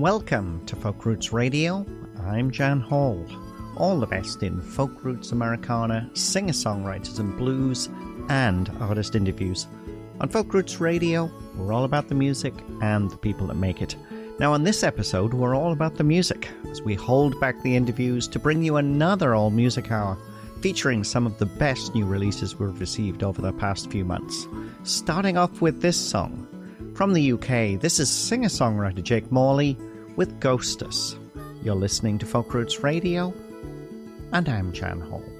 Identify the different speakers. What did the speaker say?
Speaker 1: Welcome to Folk Roots Radio. I'm Jan Hall. All the best in folk roots Americana, singer-songwriters and blues, and artist interviews. On Folk Roots Radio, we're all about the music and the people that make it. Now on this episode, we're all about the music, as we hold back the interviews to bring you another All Music Hour, featuring some of the best new releases we've received over the past few months. Starting off with this song. From the UK, this is singer-songwriter Jake Morley with Ghost Us. You're listening to Folk Roots Radio, and I'm Jan Hall.